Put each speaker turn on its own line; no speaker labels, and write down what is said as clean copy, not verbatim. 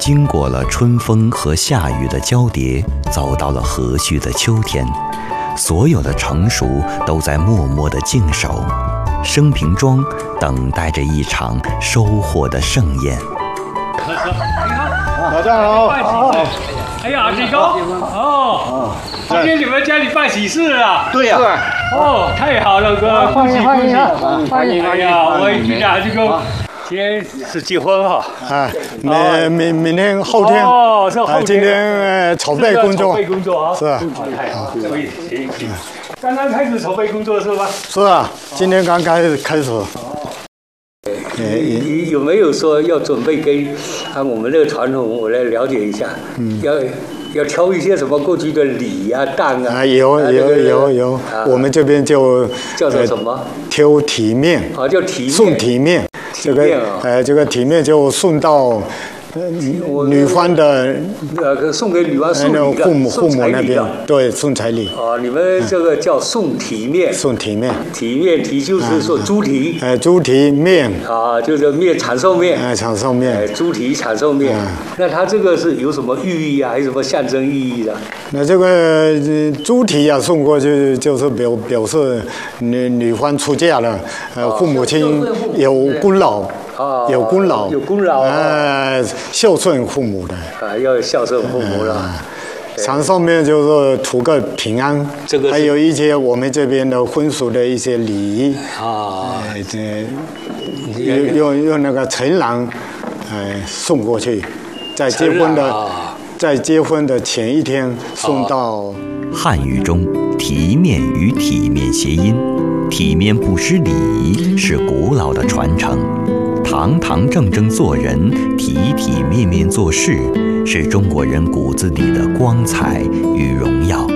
经过了春风和夏雨的交叠，走到了和煦的秋天，所有的成熟都在默默地静守，生平庄等待着一场收获的盛宴。
大家好，
哎呀，这个哦，今天你们家里办喜事啊？
对呀，
哦，太好了，哥，
欢迎欢迎
欢迎！哎呀，我一听啊，这个今天是结婚哈，
明天后天
哦，是后天，
今天筹备工作，
筹备工作啊，
是啊，
太好，可以，行，刚刚开始筹备工作是吧？
是啊，今天刚开始。
你有没有说要准备跟我们这个传统，我来了解一下？要挑一些什么过去的礼啊、蛋啊？
有，我们这边就
叫做什么？
挑体面。
啊，叫体面。
送体面。这个体面就送到。女方的
送给女方送礼的
父母那边，对，送彩礼。
啊，你们这个叫送体面。送
体面。
体就是说猪蹄。
猪蹄面。
啊，就是面长寿面。
长寿面。
猪蹄长寿面。那它这个是有什么寓意啊？还是什么象征意义的？
那这个猪蹄啊，送过去就是表示女方出嫁了，父母亲有功劳。有功劳，孝顺父母的
要孝顺父母了。
长寿面就是图个平安，还有一些我们这边的婚俗的一些礼仪啊，用那个陈郎送过去，在结婚的前一天送到。
汉语中，体面与体面谐音，体面不失礼仪是古老的传承。堂堂正正做人，体体面面做事，是中国人骨子里的光彩与荣耀。